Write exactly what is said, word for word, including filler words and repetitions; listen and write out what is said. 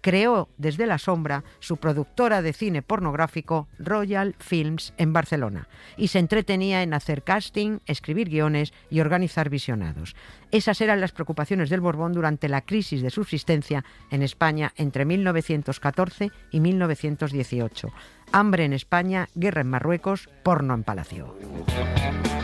creó desde la sombra su productora de cine pornográfico Royal Films en Barcelona y se entretenía en hacer casting, escribir guiones y organizar visionados. Esas eran las preocupaciones del Borbón durante la crisis de subsistencia en España entre mil novecientos catorce y mil novecientos dieciocho. Hambre en España, guerra en Marruecos, porno en Palacio.